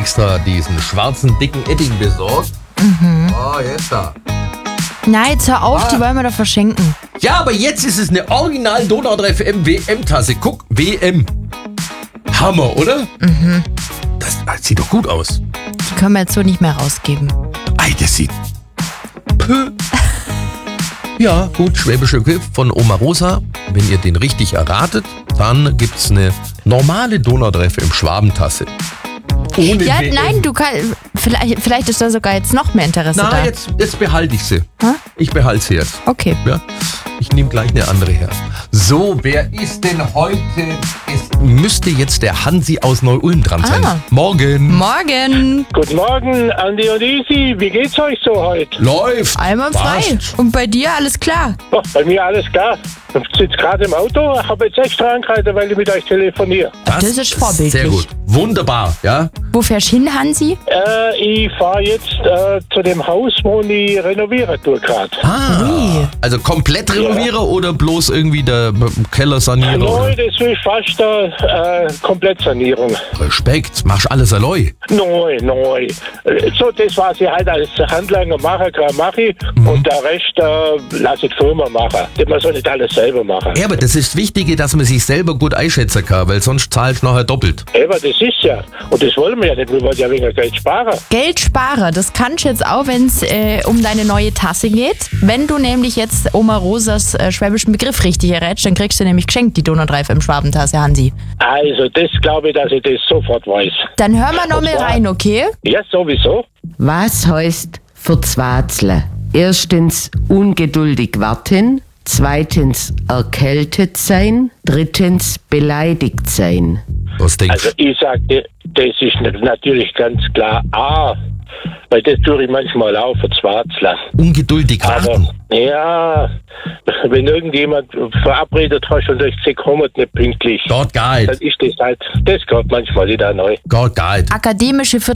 extra diesen schwarzen, dicken Edding besorgt. Oh, jetzt da. Na, jetzt hör auf, die wollen wir doch verschenken. Ja, aber jetzt ist es eine Original Donau 3 FM WM-Tasse. Guck, WM. Hammer, oder? Das sieht doch gut aus. Die können wir jetzt so nicht mehr rausgeben. Ei, das sieht... Pö. Ja, gut, schwäbischer Griff von Oma Rosa. Wenn ihr den richtig erratet, dann gibt's eine normale Donau 3 FM Schwabentasse. Ohne Ja, WM. nein, du kannst. Vielleicht ist da sogar jetzt noch mehr Interesse Na, da. jetzt behalte ich sie. Hä? Ich behalte sie jetzt. Okay. Ja, ich nehme gleich eine andere her. So, wer ist denn heute? Es müsste jetzt der Hansi aus Neu-Ulm dran sein. Morgen. Morgen. Guten Morgen, Andi und Isi. Wie geht's euch so heute? Läuft. Einwandfrei. Passt. Und bei dir alles klar? Oh, bei mir alles klar. Ich sitze gerade im Auto, habe jetzt extra angehalten, weil ich mit euch telefoniere. Das ist vorbildlich. Sehr gut. Wunderbar, ja. Wo fährst du hin, Hansi? Ich fahre jetzt zu dem Haus, wo ich renovieren tue gerade. Ui. Also komplett renovieren oder bloß irgendwie der Keller sanieren? Neu, Oder? das ist fast eine Komplettsanierung. Respekt, machst alles allein. Neu. So, das, was ich halt als Handlanger machen kann, mache ich. Und der Rest lasse ich die Firma machen. Man soll nicht alles selber machen. Ja, aber das ist das Wichtige, dass man sich selber gut einschätzen kann, weil sonst zahlst du nachher doppelt. Aber das ist ja. Und das wollen wir ja nicht. Wir wollen ja weniger Geld sparen. Geld sparen, das kannst du jetzt auch, wenn es um deine neue Tasse geht. Wenn du nämlich jetzt Oma Rosas schwäbischen Begriff richtig errätst, dann kriegst du nämlich geschenkt die Donau 3 FM Schwabentasse, Hansi. Also, das glaube ich, dass ich das sofort weiß. Dann hören wir noch mal rein, okay? Ja, sowieso. Was heißt verzwazle? Erstens ungeduldig warten, zweitens erkältet sein, drittens beleidigt sein. Was denkst Also ich sage, das ist natürlich ganz klar A, weil das tue ich manchmal auch verzweifeln. du? Ungeduldig Aber warten. ja, wenn irgendjemand verabredet hast und euch kommt nicht pünktlich, Dort dann geht. ist das halt, das geht manchmal wieder neu. Dort geht. Akademische